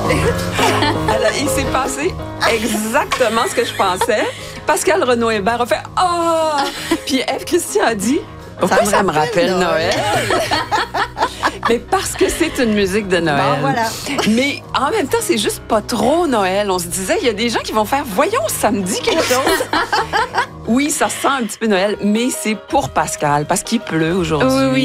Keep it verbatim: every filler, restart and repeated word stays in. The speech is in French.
Alors, il s'est passé exactement ce que je pensais. Pascal Renaud-Hébert a fait « Ah! » Puis Ève Christian a dit « Pourquoi ça me rappelle Noël? » Mais parce que c'est une musique de Noël. Bon, voilà. Mais en même temps, c'est juste pas trop Noël. On se disait, il y a des gens qui vont faire « Voyons, ça me dit quelque chose. » Oui, ça sent un petit peu Noël, mais c'est pour Pascal, parce qu'il pleut aujourd'hui. Oui, oui.